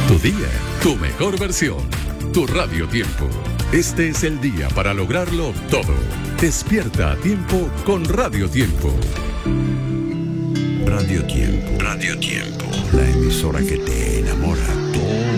Tu día, tu mejor versión, tu Radio Tiempo. Este es el día para lograrlo todo. Despierta a tiempo con Radio Tiempo. Radio Tiempo. Radio Tiempo. La emisora que te enamora todo